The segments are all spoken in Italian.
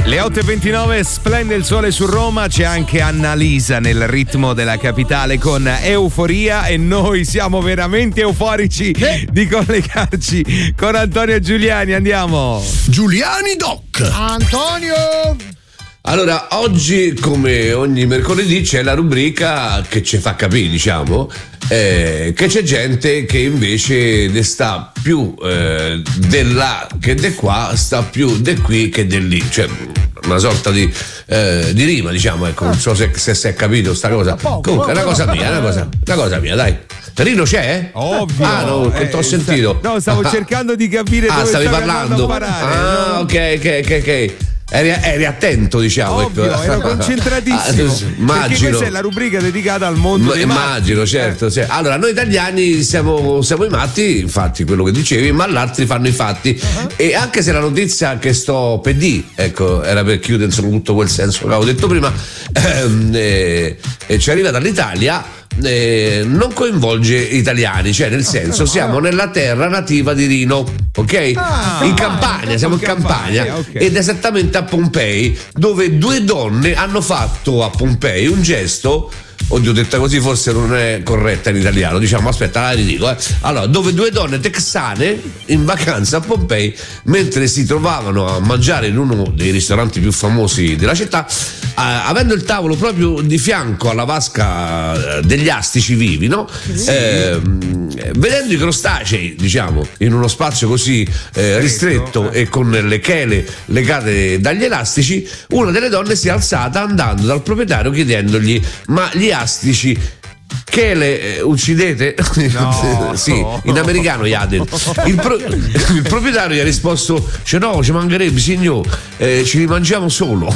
Le 8.29, splende il sole su Roma, c'è anche Annalisa nel ritmo della capitale con Euforia e noi siamo veramente euforici di collegarci con Antonio Giuliani. Andiamo! Giuliani Doc! Antonio! Allora, oggi come ogni mercoledì c'è la rubrica che ci fa capire, diciamo, che c'è gente che invece ne sta più del là che de qua, sta più de qui che de lì, cioè una sorta di rima, diciamo, ecco, non so se si è capito sta cosa. Comunque è una cosa mia, dai. Rino c'è? Ovvio. Ah, no, che t'ho sentito. No, stavo cercando di capire dove stavi parlando. Parare, Ok. Eri attento, diciamo. Ovvio, ecco. ero concentratissimo. Immagino. Perché questa è la rubrica dedicata al mondo dei immagino, matti. certo. Sì. Allora, noi italiani siamo i matti, infatti, quello che dicevi, ma gli altri fanno i fatti. E anche se la notizia che sto per dire, ecco, era per chiudere insomma tutto quel senso che avevo detto prima, ci arriva dall'Italia. Non coinvolge italiani, cioè nel senso siamo nella terra nativa di Rino, ok? In Campania, siamo in Campania, okay. Ed esattamente a Pompei, dove due donne hanno fatto a Pompei un gesto. Oddio, detta così forse non è corretta in italiano, diciamo, aspetta, la ridico. Allora, dove due donne texane in vacanza a Pompei, mentre si trovavano a mangiare in uno dei ristoranti più famosi della città, avendo il tavolo proprio di fianco alla vasca degli astici vivi, no? Vedendo i crostacei, diciamo, in uno spazio così ristretto e con le chele legate dagli elastici, una delle donne si è alzata andando dal proprietario chiedendogli: ma gli astici che le uccidete? No. Sì, in americano gli ha detto. Il proprietario gli ha risposto: no, ci mancherebbe, signor, ci rimangiamo solo.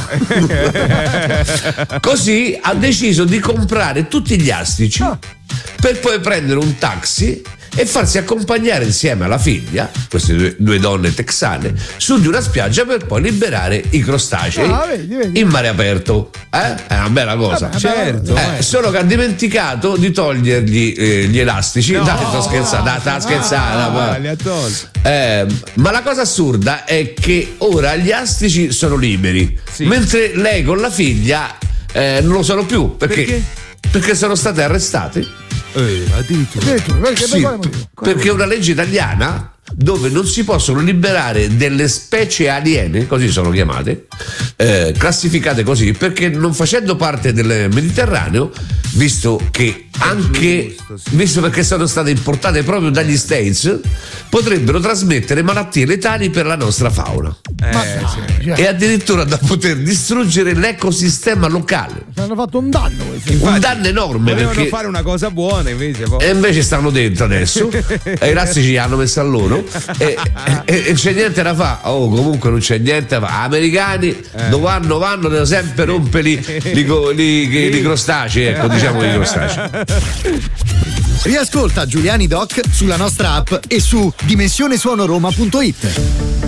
Così ha deciso di comprare tutti gli astici per poi prendere un taxi e farsi accompagnare insieme alla figlia, queste due donne texane, su di una spiaggia per poi liberare i crostacei vedi. in mare aperto. È una bella cosa. Certo. Solo che ha dimenticato di togliergli gli elastici. No. Dai, sto scherzando, li ha tolti. ma la cosa assurda è che ora gli astici sono liberi, mentre lei con la figlia non lo sono più. Perché sono state arrestate. Addirittura. Perché è una legge italiana dove non si possono liberare delle specie aliene, così sono chiamate, classificate così, perché non facendo parte del Mediterraneo, visto perché sono state importate proprio dagli States, potrebbero trasmettere malattie letali per la nostra fauna. E addirittura da poter distruggere l'ecosistema locale. Hanno fatto un danno un danno enorme. Volevano fare una cosa buona invece. E invece stanno dentro adesso. E i elastici li hanno messi a loro. E c'è niente da fare. Comunque non c'è niente da fare. Americani dove vanno devono sempre rompere i crostacei. Ecco, diciamo i crostacei. Riascolta Giuliani Doc sulla nostra app e su dimensionesuonoroma.it.